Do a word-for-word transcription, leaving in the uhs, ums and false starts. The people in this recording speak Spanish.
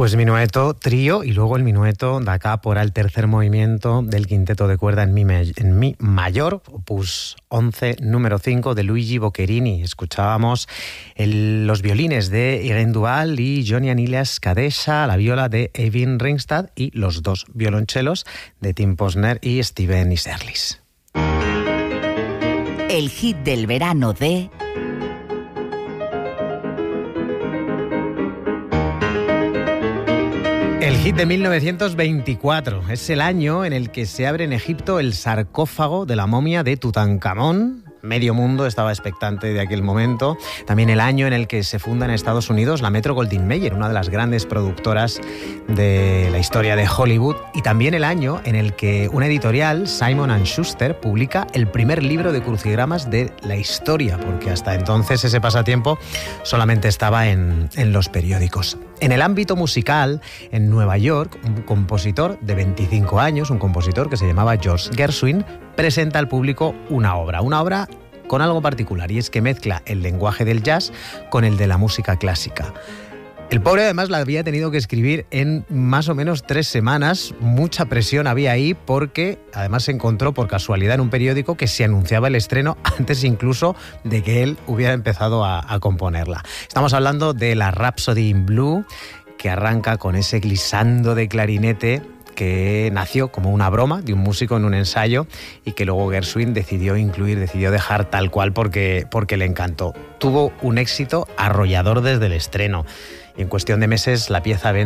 Pues minueto, trío y luego el minueto da acá por el tercer movimiento del quinteto de cuerda en mi, en mi mayor, opus once, número cinco, de Luigi Boccherini. Escuchábamos el, los violines de Irene Duval y Johnny Aniles Kadesha, la viola de Eivind Ringstad y los dos violonchelos de Tim Posner y Steven Iserlis. El hit del verano de... El hit de mil novecientos veinticuatro es el año en el que se abre en Egipto el sarcófago de la momia de Tutankamón. Medio mundo estaba expectante de aquel momento. También el año en el que se funda en Estados Unidos la Metro-Goldwyn-Mayer, una de las grandes productoras de la historia de Hollywood. Y también el año en el que una editorial, Simon and Schuster, publica el primer libro de crucigramas de la historia, porque hasta entonces ese pasatiempo solamente estaba en, en los periódicos. En el ámbito musical, en Nueva York, un compositor de veinticinco años, un compositor que se llamaba George Gershwin, presenta al público una obra, una obra con algo particular, y es que mezcla el lenguaje del jazz con el de la música clásica. El pobre además la había tenido que escribir en más o menos tres semanas, mucha presión había ahí porque además se encontró por casualidad en un periódico que se anunciaba el estreno antes incluso de que él hubiera empezado a, a componerla. Estamos hablando de la Rhapsody in Blue, que arranca con ese glissando de clarinete que nació como una broma de un músico en un ensayo y que luego Gershwin decidió incluir, decidió dejar tal cual porque, porque le encantó. Tuvo un éxito arrollador desde el estreno y en cuestión de meses la pieza vende